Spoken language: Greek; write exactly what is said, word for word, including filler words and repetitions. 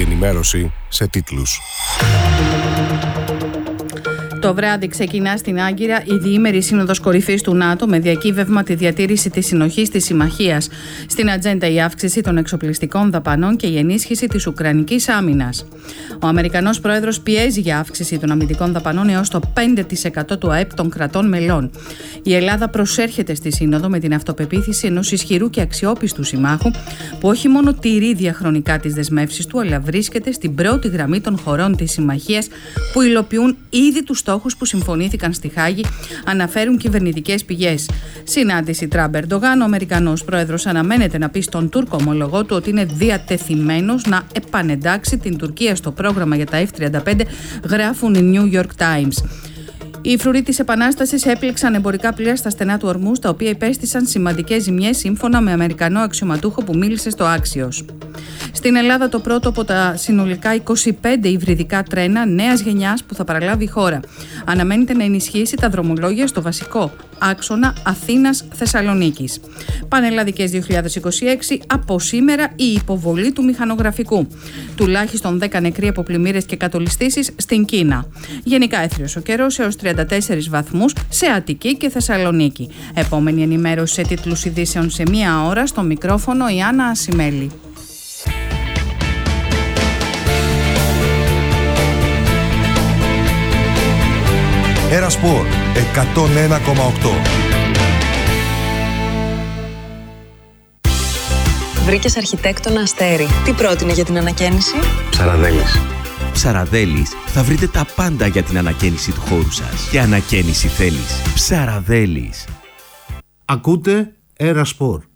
ενημέρωση σε τίτλους. Το βράδυ ξεκινά στην Άγκυρα η διήμερη Σύνοδος Κορυφής του ΝΑΤΟ με διακύβευμα τη διατήρηση της συνοχής της συμμαχίας. Στην ατζέντα η αύξηση των εξοπλιστικών δαπανών και η ενίσχυση της ουκρανικής άμυνας. Ο Αμερικανός πρόεδρος πιέζει για αύξηση των αμυντικών δαπανών έως το πέντε τοις εκατό του ΑΕΠ των κρατών μελών. Η Ελλάδα προσέρχεται στη Σύνοδο με την αυτοπεποίθηση ενός ισχυρού και αξιόπιστου συμμάχου που όχι μόνο τηρεί διαχρονικά τις δεσμεύσεις του, αλλά βρίσκεται στην πρώτη γραμμή των χωρών της συμμαχίας που υλοποιούν ήδη τους στόχους που συμφωνήθηκαν στη Χάγη, αναφέρουν κυβερνητικές πηγές. Συνάντηση Τραμπ-Ερντογάν. Ο Αμερικανός πρόεδρος αναμένεται να πει στον Τούρκο ομολογό του ότι είναι διατεθειμένος να επανεντάξει την Τουρκία στο πρόγραμμα για τα εφ τριάντα πέντε, γράφουν οι New York Times. Οι φρουροί της Επανάστασης έπληξαν εμπορικά πλοία στα στενά του Ορμούς, τα οποία υπέστησαν σημαντικές ζημιές, σύμφωνα με Αμερικανό αξιωματούχο που μίλησε στο Άξιος. Στην Ελλάδα, το πρώτο από τα συνολικά είκοσι πέντε υβριδικά τρένα νέας γενιάς που θα παραλάβει η χώρα. Αναμένεται να ενισχύσει τα δρομολόγια στο βασικό άξονα Αθήνας-Θεσσαλονίκης. Πανελλαδικές δύο χιλιάδες είκοσι έξι, από σήμερα η υποβολή του μηχανογραφικού. Τουλάχιστον δέκα νεκροί από πλημμύρες και κατολιστήσεις στην Κίνα. Γενικά έθριος ο καιρός έως τριάντα τέσσερις βαθμούς σε Αττική και Θεσσαλονίκη. Επόμενη ενημέρωση σε τίτλους ειδήσεων σε μία ώρα. Στο μικρόφωνο η Άννα Ασημέλη. Έρα Σπορ εκατόν ένα κόμμα οκτώ. Βρήκες αρχιτέκτονα Αστέρι. Τι πρότεινε για την ανακαίνιση? Ψαραδέλης. Ψαραδέλης, θα βρείτε τα πάντα για την ανακαίνιση του χώρου σας. Και ανακαίνιση θέλεις. Ψαραδέλης. Ακούτε Έρα Σπορ.